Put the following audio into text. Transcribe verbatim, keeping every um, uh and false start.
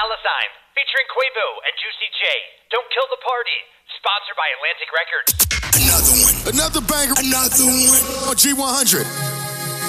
Dollar Sign, featuring Quavo and Juicy J. Don't Kill the Party, sponsored by Atlantic Records. Another one. Another banger. Another one. On G one hundred.